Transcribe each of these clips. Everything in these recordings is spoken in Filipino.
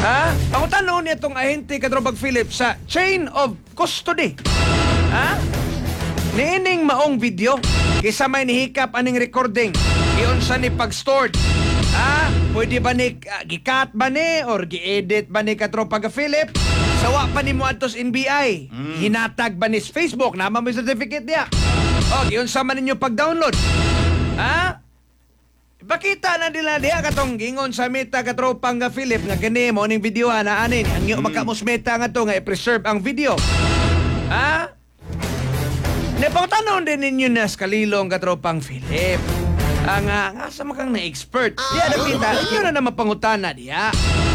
Ha? Pangutanaw niya itong ahente Katrobang Philip sa chain of custody. Ha? Niining maong video. Kisa may nihikap aning recording. Iyon sa ni pag-stored. Ha? Pwede ba ni gikat ba ni or gi-edit ba ni Katrobang Philip? Sawa pa ni mo atos NBI. Hinatag ba ni sa Facebook? Nama may certificate niya. O, iyon sa man ninyo pag-download. Ha? Bakita na nila diya katong gingon sa meta Katropang Philip nga gani mo ning video na anin ang iyo makamus meta nga to nga i-preserve ang video. Ha? Nepangtanon din ninyo na skalilong Katropang Philip. Nga sa makang na-expert. Diya nakita, iyo na mapangutana diya.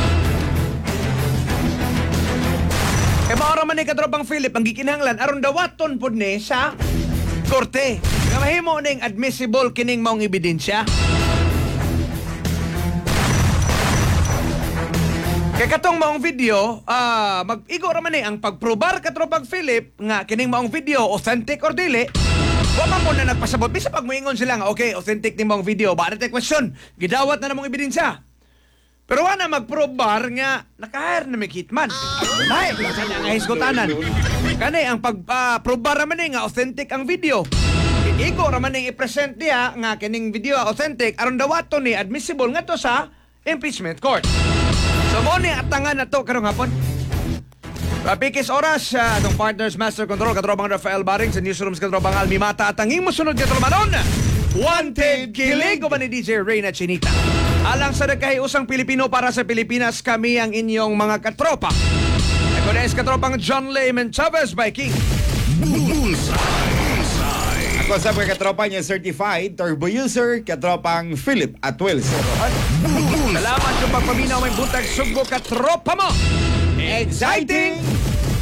E maura man ni Katropang Philip ang gikinahanglan aron dawaton pud ni sa korte. Nga mahimo ning admissible kining maong ebidensya. Kaya katong maong video, mag-igo raman ang pagprobar Katropang Philip nga kining maong video, authentic or dili, wala mo na nagpasabot. Bisa pag moingon sila nga, okay, authentic ni maong video, ba natin question, gidawat na namong ebidensya. Pero wala magprobar nga, nakahire na may hitman. Dahil, kasi nga nga hisgotanan. Kani, ang pagprobar raman nga authentic ang video. Igo raman i-present niya nga kining video authentic, aron dawato ni admissible nga to sa impeachment court. So, mo ni atangan na to karong hapon. Pikis oras sa atong partners Master Control Katrobang Rafael Baring sa Newsrooms Katrobang Almimata at ang imo sunod katrobanon Wanted Kilig o ba ni DJ Reyna Chinita. Alang sa nagkahiusang Pilipino para sa Pilipinas, kami ang inyong mga katropa. Ako na is Katropang John Layman Chavez by King. Ako sa mga katropa niya certified turbo user, Katropang Philip Atwell. Salamat sa pagpaminaw may buntag sugo katropa mo. Exciting